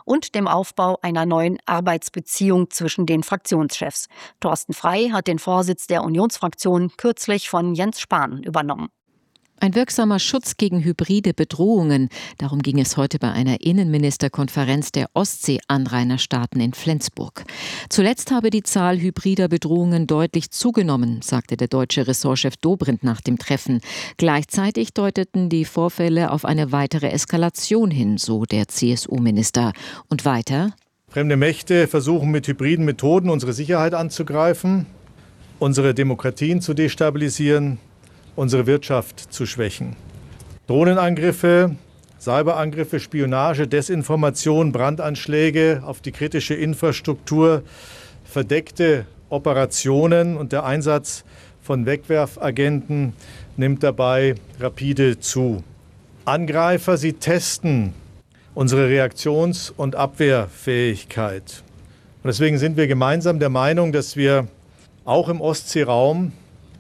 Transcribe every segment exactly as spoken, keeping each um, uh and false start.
und dem Aufbau einer neuen Arbeitsbeziehung zwischen den Fraktionschefs. Thorsten Frey hat den Vorsitz der Unionsfraktion kürzlich von Jens Spahn übernommen. Ein wirksamer Schutz gegen hybride Bedrohungen. Darum ging es heute bei einer Innenministerkonferenz der Ostsee-Anrainerstaaten in Flensburg. Zuletzt habe die Zahl hybrider Bedrohungen deutlich zugenommen, sagte der deutsche Ressortchef Dobrindt nach dem Treffen. Gleichzeitig deuteten die Vorfälle auf eine weitere Eskalation hin, so der C S U-Minister. Und weiter: Fremde Mächte versuchen mit hybriden Methoden unsere Sicherheit anzugreifen, unsere Demokratien zu destabilisieren, unsere Wirtschaft zu schwächen. Drohnenangriffe, Cyberangriffe, Spionage, Desinformation, Brandanschläge auf die kritische Infrastruktur, verdeckte Operationen und der Einsatz von Wegwerfagenten nimmt dabei rapide zu. Angreifer, sie testen unsere Reaktions- und Abwehrfähigkeit. Und deswegen sind wir gemeinsam der Meinung, dass wir auch im Ostseeraum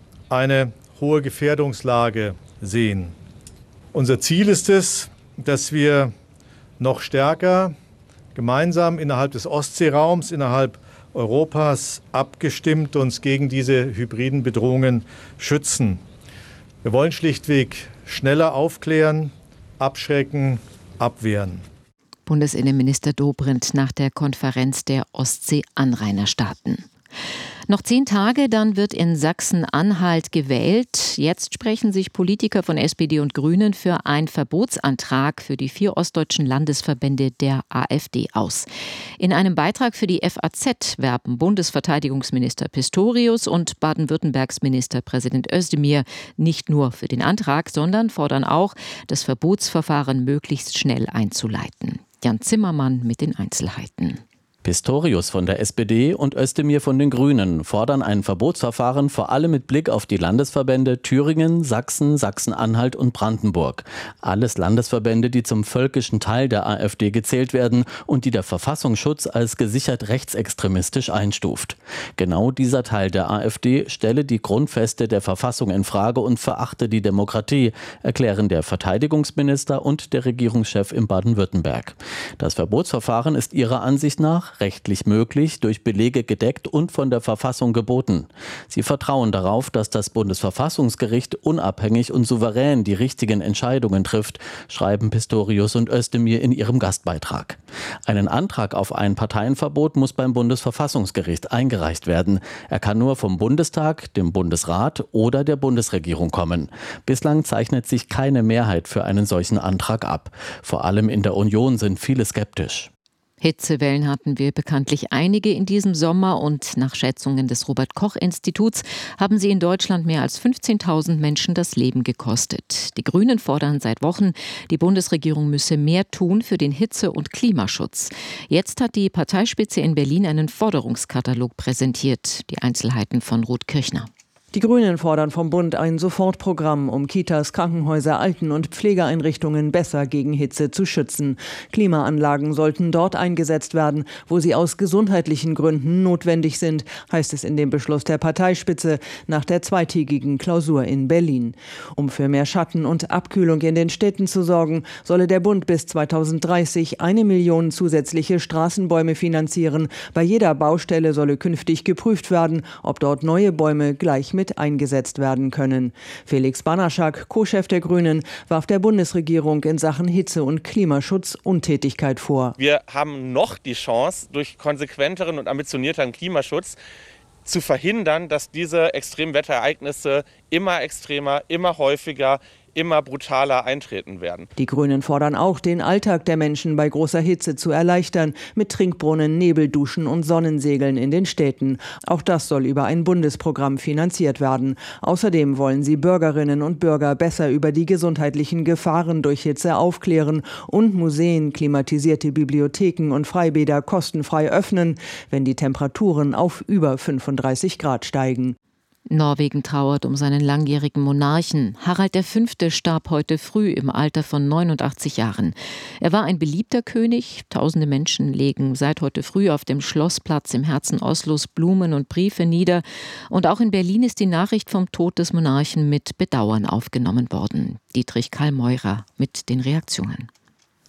eine hohe Gefährdungslage sehen. Unser Ziel ist es, dass wir noch stärker gemeinsam innerhalb des Ostseeraums, innerhalb Europas abgestimmt uns gegen diese hybriden Bedrohungen schützen. Wir wollen schlichtweg schneller aufklären, abschrecken, abwehren. Bundesinnenminister Dobrindt nach der Konferenz der Ostsee-Anrainerstaaten. Noch zehn Tage, dann wird in Sachsen-Anhalt gewählt. Jetzt sprechen sich Politiker von S P D und Grünen für einen Verbotsantrag für die vier ostdeutschen Landesverbände der AfD aus. In einem Beitrag für die F A Z werben Bundesverteidigungsminister Pistorius und Baden-Württembergs Ministerpräsident Özdemir nicht nur für den Antrag, sondern fordern auch, das Verbotsverfahren möglichst schnell einzuleiten. Jan Zimmermann mit den Einzelheiten. Pistorius von der S P D und Özdemir von den Grünen fordern ein Verbotsverfahren vor allem mit Blick auf die Landesverbände Thüringen, Sachsen, Sachsen-Anhalt und Brandenburg. Alles Landesverbände, die zum völkischen Teil der AfD gezählt werden und die der Verfassungsschutz als gesichert rechtsextremistisch einstuft. Genau dieser Teil der AfD stelle die Grundfeste der Verfassung in Frage und verachte die Demokratie, erklären der Verteidigungsminister und der Regierungschef in Baden-Württemberg. Das Verbotsverfahren ist ihrer Ansicht nach rechtlich möglich, durch Belege gedeckt und von der Verfassung geboten. Sie vertrauen darauf, dass das Bundesverfassungsgericht unabhängig und souverän die richtigen Entscheidungen trifft, schreiben Pistorius und Özdemir in ihrem Gastbeitrag. Einen Antrag auf ein Parteienverbot muss beim Bundesverfassungsgericht eingereicht werden. Er kann nur vom Bundestag, dem Bundesrat oder der Bundesregierung kommen. Bislang zeichnet sich keine Mehrheit für einen solchen Antrag ab. Vor allem in der Union sind viele skeptisch. Hitzewellen hatten wir bekanntlich einige in diesem Sommer und nach Schätzungen des Robert-Koch-Instituts haben sie in Deutschland mehr als fünfzehntausend Menschen das Leben gekostet. Die Grünen fordern seit Wochen, die Bundesregierung müsse mehr tun für den Hitze- und Klimaschutz. Jetzt hat die Parteispitze in Berlin einen Forderungskatalog präsentiert. Die Einzelheiten von Ruth Kirchner. Die Grünen fordern vom Bund ein Sofortprogramm, um Kitas, Krankenhäuser, Alten- und Pflegeeinrichtungen besser gegen Hitze zu schützen. Klimaanlagen sollten dort eingesetzt werden, wo sie aus gesundheitlichen Gründen notwendig sind, heißt es in dem Beschluss der Parteispitze nach der zweitägigen Klausur in Berlin. Um für mehr Schatten und Abkühlung in den Städten zu sorgen, solle der Bund bis zweitausenddreißig eine Million zusätzliche Straßenbäume finanzieren. Bei jeder Baustelle solle künftig geprüft werden, ob dort neue Bäume gleich mit mit eingesetzt werden können. Felix Banaschak, Co-Chef der Grünen, warf der Bundesregierung in Sachen Hitze- und Klimaschutz Untätigkeit vor. Wir haben noch die Chance, durch konsequenteren und ambitionierteren Klimaschutz zu verhindern, dass diese Extremwetterereignisse immer extremer, immer häufiger, immer brutaler eintreten werden. Die Grünen fordern auch, den Alltag der Menschen bei großer Hitze zu erleichtern, mit Trinkbrunnen, Nebelduschen und Sonnensegeln in den Städten. Auch das soll über ein Bundesprogramm finanziert werden. Außerdem wollen sie Bürgerinnen und Bürger besser über die gesundheitlichen Gefahren durch Hitze aufklären und Museen, klimatisierte Bibliotheken und Freibäder kostenfrei öffnen, wenn die Temperaturen auf über fünfunddreißig Grad steigen. Norwegen trauert um seinen langjährigen Monarchen. Harald der Fünfte starb heute früh im Alter von neunundachtzig Jahren. Er war ein beliebter König. Tausende Menschen legen seit heute früh auf dem Schlossplatz im Herzen Oslos Blumen und Briefe nieder. Und auch in Berlin ist die Nachricht vom Tod des Monarchen mit Bedauern aufgenommen worden. Dietrich Karl Meurer mit den Reaktionen.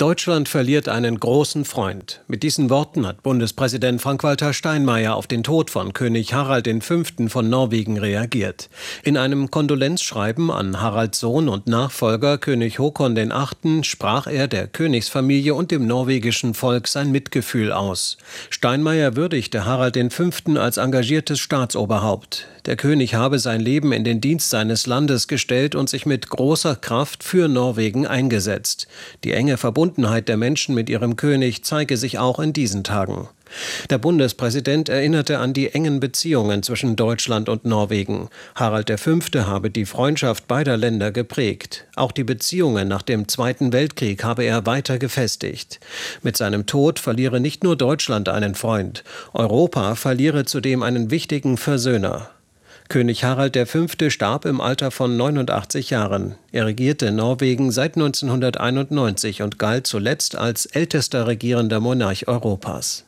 Deutschland verliert einen großen Freund. Mit diesen Worten hat Bundespräsident Frank-Walter Steinmeier auf den Tod von König Harald der Fünfte von Norwegen reagiert. In einem Kondolenzschreiben an Haralds Sohn und Nachfolger König Håkon der Achte sprach er der Königsfamilie und dem norwegischen Volk sein Mitgefühl aus. Steinmeier würdigte Harald der Fünfte als engagiertes Staatsoberhaupt. Der König habe sein Leben in den Dienst seines Landes gestellt und sich mit großer Kraft für Norwegen eingesetzt. Die enge Verbundenheit der Menschen mit ihrem König zeige sich auch in diesen Tagen. Der Bundespräsident erinnerte an die engen Beziehungen zwischen Deutschland und Norwegen. Harald der Fünfte habe die Freundschaft beider Länder geprägt. Auch die Beziehungen nach dem Zweiten Weltkrieg habe er weiter gefestigt. Mit seinem Tod verliere nicht nur Deutschland einen Freund. Europa verliere zudem einen wichtigen Versöhner. König Harald der Fünfte starb im Alter von neunundachtzig Jahren. Er regierte Norwegen seit neunzehnhunderteinundneunzig und galt zuletzt als ältester regierender Monarch Europas.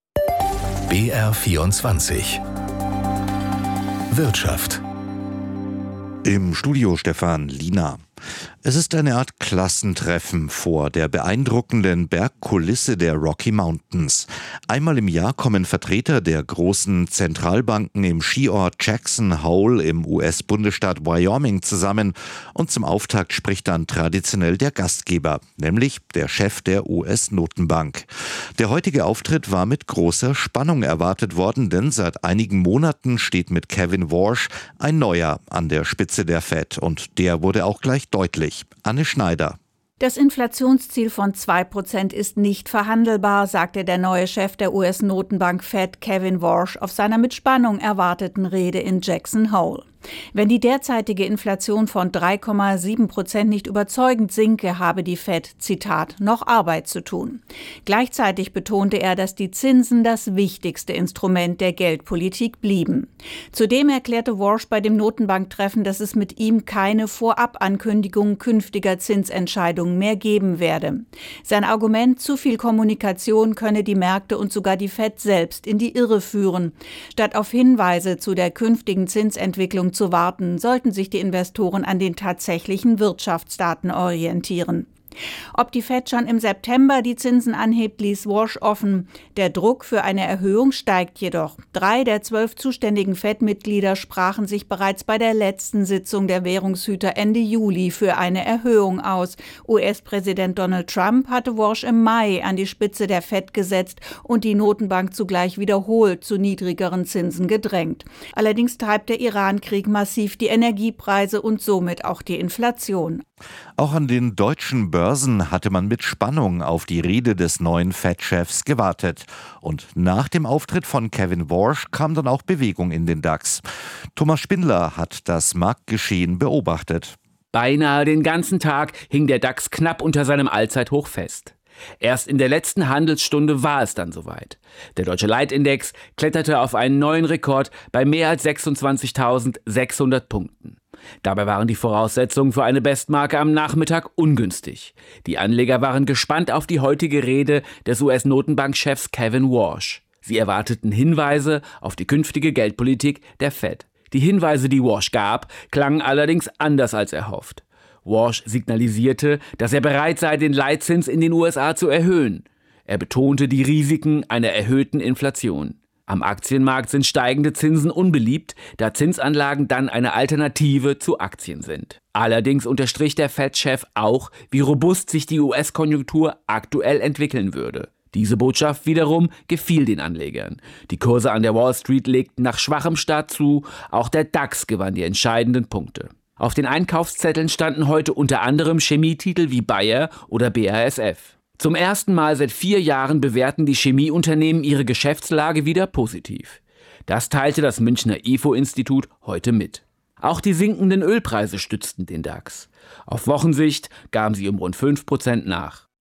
B R vierundzwanzig Wirtschaft. Im Studio Stefan Liener. Es ist eine Art Klassentreffen vor der beeindruckenden Bergkulisse der Rocky Mountains. Einmal im Jahr kommen Vertreter der großen Zentralbanken im Skiort Jackson Hole im U S-Bundesstaat Wyoming zusammen und zum Auftakt spricht dann traditionell der Gastgeber, nämlich der Chef der U S-Notenbank. Der heutige Auftritt war mit großer Spannung erwartet worden, denn seit einigen Monaten steht mit Kevin Warsh ein Neuer an der Spitze der Fed und der wurde auch gleich deutlich. Anne Schneider. Das Inflationsziel von zwei Prozent ist nicht verhandelbar, sagte der neue Chef der U S-Notenbank Fed Kevin Warsh auf seiner mit Spannung erwarteten Rede in Jackson Hole. Wenn die derzeitige Inflation von drei Komma sieben Prozent nicht überzeugend sinke, habe die Fed, Zitat, noch Arbeit zu tun. Gleichzeitig betonte er, dass die Zinsen das wichtigste Instrument der Geldpolitik blieben. Zudem erklärte Warsh bei dem Notenbanktreffen, dass es mit ihm keine Vorabankündigung künftiger Zinsentscheidungen mehr geben werde. Sein Argument, zu viel Kommunikation könne die Märkte und sogar die Fed selbst in die Irre führen. Statt auf Hinweise zu der künftigen Zinsentwicklung zu warten, sollten sich die Investoren an den tatsächlichen Wirtschaftsdaten orientieren. Ob die Fed schon im September die Zinsen anhebt, ließ Warsh offen. Der Druck für eine Erhöhung steigt jedoch. Drei der zwölf zuständigen Fed-Mitglieder sprachen sich bereits bei der letzten Sitzung der Währungshüter Ende Juli für eine Erhöhung aus. U S-Präsident Donald Trump hatte Warsh im Mai an die Spitze der Fed gesetzt und die Notenbank zugleich wiederholt zu niedrigeren Zinsen gedrängt. Allerdings treibt der Iran-Krieg massiv die Energiepreise und somit auch die Inflation. Auch an den deutschen Börsen hatte man mit Spannung auf die Rede des neuen Fed-Chefs gewartet. Und nach dem Auftritt von Kevin Warsh kam dann auch Bewegung in den DAX. Thomas Spindler hat das Marktgeschehen beobachtet. Beinahe den ganzen Tag hing der DAX knapp unter seinem Allzeithoch fest. Erst in der letzten Handelsstunde war es dann soweit. Der Deutsche Leitindex kletterte auf einen neuen Rekord bei mehr als sechsundzwanzigtausendsechshundert Punkten. Dabei waren die Voraussetzungen für eine Bestmarke am Nachmittag ungünstig. Die Anleger waren gespannt auf die heutige Rede des U S-Notenbankchefs Kevin Warsh. Sie erwarteten Hinweise auf die künftige Geldpolitik der Fed. Die Hinweise, die Warsh gab, klangen allerdings anders als erhofft. Warsh signalisierte, dass er bereit sei, den Leitzins in den U S A zu erhöhen. Er betonte die Risiken einer erhöhten Inflation. Am Aktienmarkt sind steigende Zinsen unbeliebt, da Zinsanlagen dann eine Alternative zu Aktien sind. Allerdings unterstrich der Fed-Chef auch, wie robust sich die U S-Konjunktur aktuell entwickeln würde. Diese Botschaft wiederum gefiel den Anlegern. Die Kurse an der Wall Street legten nach schwachem Start zu, auch der DAX gewann die entscheidenden Punkte. Auf den Einkaufszetteln standen heute unter anderem Chemietitel wie Bayer oder B A S F. Zum ersten Mal seit vier Jahren bewerten die Chemieunternehmen ihre Geschäftslage wieder positiv. Das teilte das Münchner I F O-Institut heute mit. Auch die sinkenden Ölpreise stützten den DAX. Auf Wochensicht gaben sie um rund fünf Prozent nach.